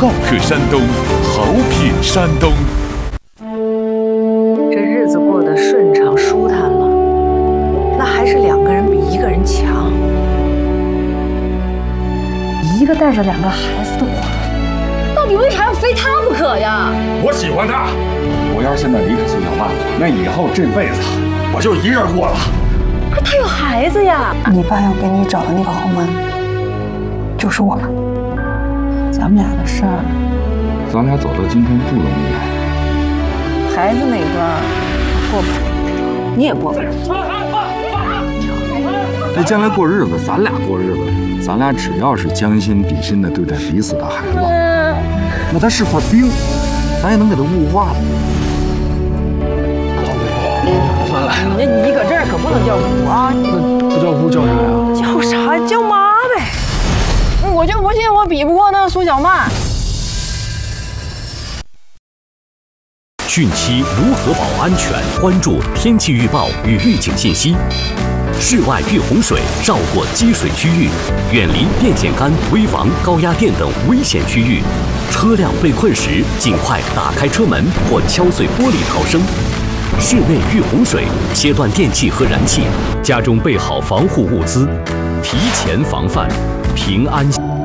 好客山东，好品山东。 这日子过得顺畅舒坦了，那还是2个人比1个人强。 一个带着2个孩子的寡妇，到底为啥要非他不可呀？ 我喜欢他。我要是现在离开苏小曼，那以后这辈子我就一人过了。 可他有孩子呀！ 你爸要给你找的那个后妈，就是我了。咱们俩的事儿， 咱俩走到今天不容易。 孩子那关过不了，你也过不了。 这将来过日子，咱俩过日子，咱俩只要是将心比心的对待彼此的孩子，那他是块冰，咱也能给他雾化了。 算了，你搁这儿可不能叫姑啊！ 那不叫姑叫啥呀？ 叫啥？叫妈呗！ 我就不信我比不过那苏小曼。 汛期如何保安全？关注天气预报与预警信息。室外遇洪水，绕过积水区域，远离电线杆、危房、高压电等危险区域。车辆被困时，尽快打开车门或敲碎玻璃逃生。室内遇洪水，切断电器和燃气，家中备好防护物资，提前防范，平安。